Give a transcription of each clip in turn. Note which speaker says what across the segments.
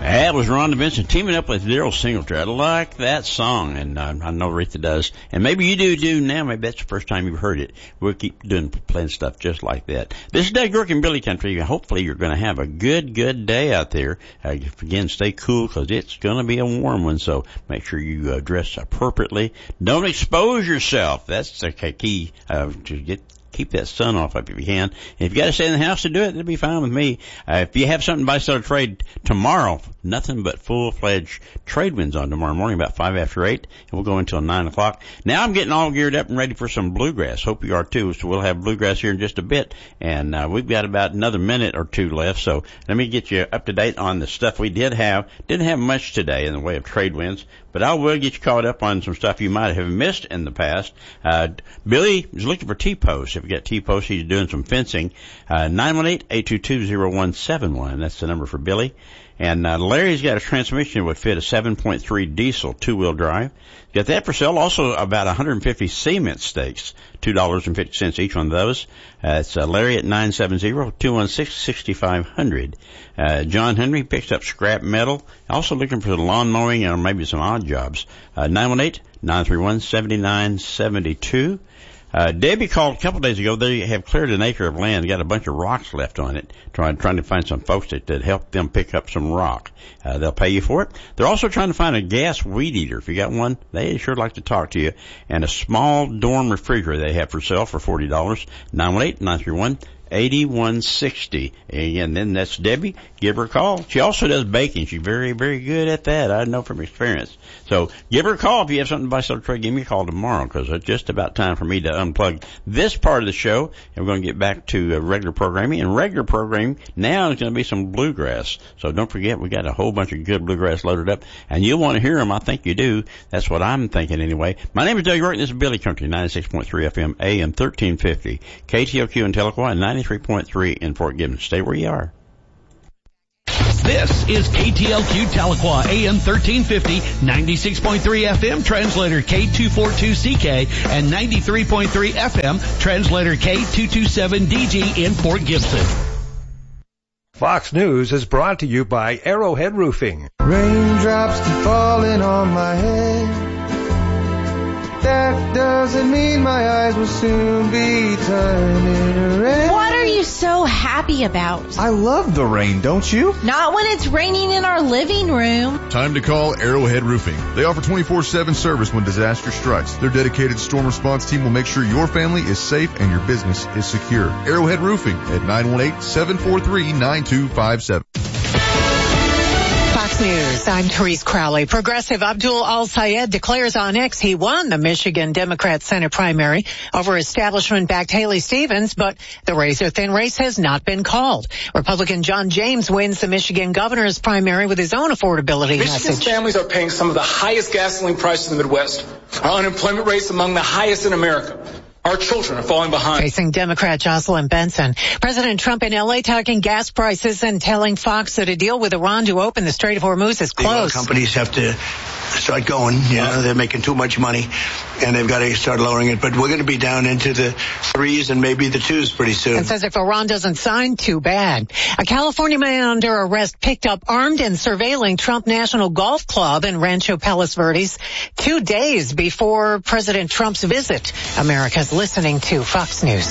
Speaker 1: That was Rhonda Vincent teaming up with Daryl Singletary. I like that song, and I know Rita does. And maybe you do now. Maybe that's the first time you've heard it. We'll keep playing stuff just like that. This is Doug York in Billy Country. Hopefully you're going to have a good day out there. Again, stay cool because it's going to be a warm one, so make sure you dress appropriately. Don't expose yourself. That's the key to keep that sun off if you can. If you got to stay in the house to do it, it'll be fine with me. If you have something to buy, sell, or trade tomorrow, nothing but full-fledged trade winds on tomorrow morning about 5 after 8, and we'll go until 9 o'clock. Now I'm getting all geared up and ready for some bluegrass. Hope you are too. So we'll have bluegrass here in just a bit, and we've got about another minute or two left. So let me get you up to date on the stuff we did have. Didn't have much today in the way of trade winds, but I will get you caught up on some stuff you might have missed in the past. Billy is looking for T-posts. If you got T-posts, he's doing some fencing. 918-822-0171. That's the number for Billy. And Larry's got a transmission that would fit a 7.3 diesel 2-wheel drive. Got that for sale. Also about 150 cement stakes, $2.50 each one of those. It's Larry at 970-216-6500. John Henry picks up scrap metal. Also looking for the lawn mowing or maybe some odd jobs. 918-931-7972. Debbie called a couple days ago. They have cleared an acre of land, got a bunch of rocks left on it, trying to find some folks that help them pick up some rock. They'll pay you for it. They're also trying to find a gas weed eater. If you got one, they sure like to talk to you. And a small dorm refrigerator they have for sale for $40. 918-931-8160. And then that's Debbie. Give her a call. She also does baking. She's very, very good at that. I know from experience. So give her a call if you have something to buy, sell, or trade. Give me a call tomorrow because it's just about time for me to unplug this part of the show. And we're going to get back to regular programming. And regular programming now is going to be some bluegrass. So don't forget, we got a whole bunch of good bluegrass loaded up. And you'll want to hear them. I think you do. That's what I'm thinking anyway. My name is Doug York. This is Billy Country, 96.3 FM, AM 1350. KTOQ in Tahlequah, 93.3 in Fort Gibbons. Stay where you are.
Speaker 2: This is KTLQ Tahlequah, AM 1350, 96.3 FM, translator K242CK, and 93.3 FM, translator K227DG in Fort Gibson.
Speaker 3: Fox News is brought to you by Arrowhead Roofing.
Speaker 4: Raindrops keep falling on my head. That doesn't mean my eyes will soon be turning red.
Speaker 5: What are you so happy about?
Speaker 6: I love the rain, don't you?
Speaker 5: Not when it's raining in our living room.
Speaker 7: Time to call Arrowhead Roofing. They offer 24/7 service when disaster strikes. Their dedicated storm response team will make sure your family is safe and your business is secure. Arrowhead Roofing at 918-743-9257.
Speaker 8: Fox News, I'm Therese Crowley. Progressive Abdul Al-Sayed declares on X he won the Michigan Democrat Senate primary over establishment-backed Haley Stevens, but the razor-thin race has not been called. Republican John James wins the Michigan governor's primary with his own affordability
Speaker 9: Michigan's
Speaker 8: message.
Speaker 9: families are paying some of the highest gasoline prices in the Midwest. Our unemployment rate's among the highest in America. Our children are falling behind.
Speaker 8: Facing Democrat Jocelyn Benson. President Trump in L.A. talking gas prices and telling Fox that a deal with Iran to open the Strait of Hormuz is close.
Speaker 10: The oil companies have to start going. You know, they're making too much money, and they've got to start lowering it. But we're going to be down into the 3s and maybe the 2s pretty soon.
Speaker 8: And says if Iran doesn't sign, too bad. A California man under arrest picked up armed and surveilling Trump National Golf Club in Rancho Palos Verdes 2 days before President Trump's visit. America's listening to Fox News.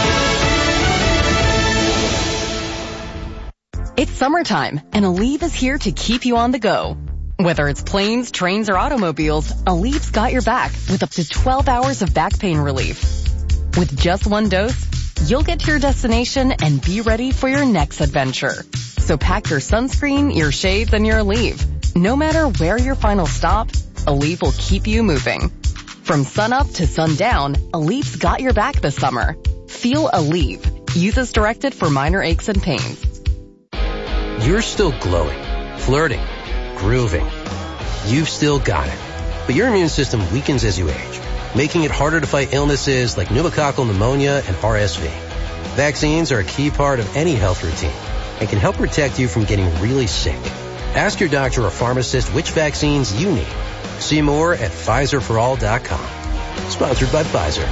Speaker 11: It's summertime, and Aleve is here to keep you on the go. Whether it's planes, trains, or automobiles, Aleve's got your back with up to 12 hours of back pain relief. With just one dose, you'll get to your destination and be ready for your next adventure. So pack your sunscreen, your shades, and your Aleve. No matter where your final stop, Aleve will keep you moving. From sunup to sundown, Aleve's got your back this summer. Feel Aleve. Use as directed for minor aches and pains.
Speaker 12: You're still glowing, flirting, grooving. You've still got it. But your immune system weakens as you age, making it harder to fight illnesses like pneumococcal pneumonia and RSV. Vaccines are a key part of any health routine and can help protect you from getting really sick. Ask your doctor or pharmacist which vaccines you need. See more at PfizerForAll.com. Sponsored by Pfizer.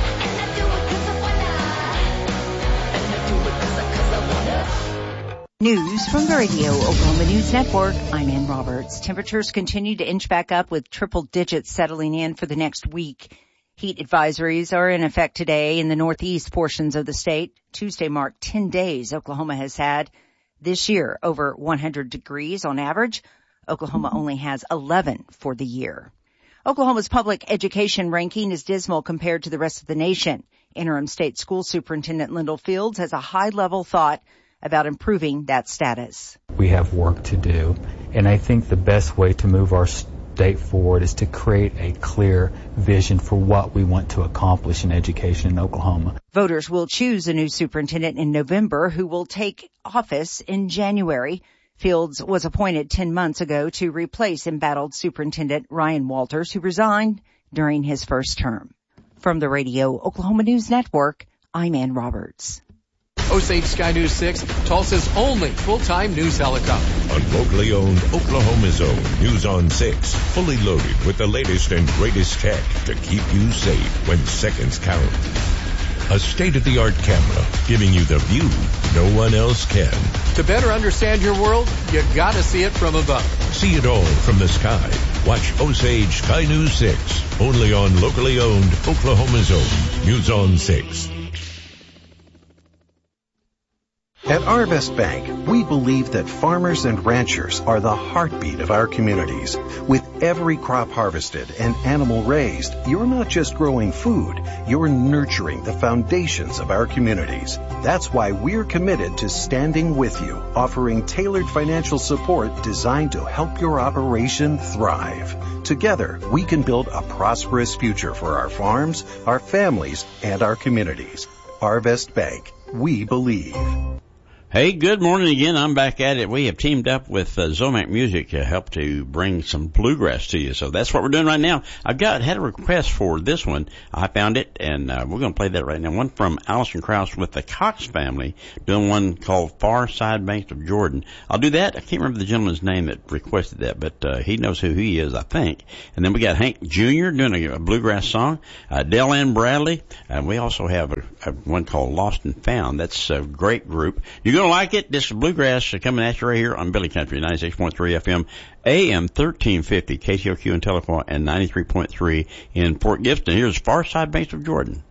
Speaker 13: News from the Radio Oklahoma News Network. I'm Ann Roberts. Temperatures continue to inch back up with triple digits settling in for the next week. Heat advisories are in effect today in the northeast portions of the state. Tuesday marked 10 days Oklahoma has had this year over 100 degrees on average. Oklahoma only has 11 for the year. Oklahoma's public education ranking is dismal compared to the rest of the nation. Interim state school superintendent Lyndall Fields has a high-level thought about improving that status.
Speaker 14: We have work to do, and I think the best way to move our state forward is to create a clear vision for what we want to accomplish in education in Oklahoma.
Speaker 13: Voters will choose a new superintendent in November who will take office in January. Fields was appointed 10 months ago to replace embattled Superintendent Ryan Walters, who resigned during his first term. From the Radio Oklahoma News Network, I'm Ann Roberts.
Speaker 15: Osage Sky News 6, Tulsa's only full-time news helicopter.
Speaker 16: On locally owned Oklahoma's own News on 6, fully loaded with the latest and greatest tech to keep you safe when seconds count. A state-of-the-art camera giving you the view no one else can.
Speaker 15: To better understand your world, you gotta see it from above.
Speaker 16: See it all from the sky. Watch Osage Sky News 6, only on locally owned Oklahoma's own News on 6.
Speaker 17: At Arvest Bank, we believe that farmers and ranchers are the heartbeat of our communities. With every crop harvested and animal raised, you're not just growing food, you're nurturing the foundations of our communities. That's why we're committed to standing with you, offering tailored financial support designed to help your operation thrive. Together, we can build a prosperous future for our farms, our families, and our communities. Arvest Bank, we believe.
Speaker 1: Hey, good morning again. I'm back at it. We have teamed up with Zomac Music to help to bring some bluegrass to you. So that's what we're doing right now. I've had a request for this one. I found it, and we're going to play that right now. One from Allison Krauss with the Cox family, doing one called Far Side Banks of Jordan. I'll do that. I can't remember the gentleman's name that requested that, but he knows who he is, I think. And then we got Hank Jr. doing a bluegrass song, Dell Ann Bradley, and we also have a one called Lost and Found. That's a great group. You're going to like it. This is Bluegrass coming at you right here on Billy Country, 96.3 FM, AM 1350, KTOQ in Tahlequah, and 93.3 in Fort Gibson. Here's Far Side Banks of Jordan.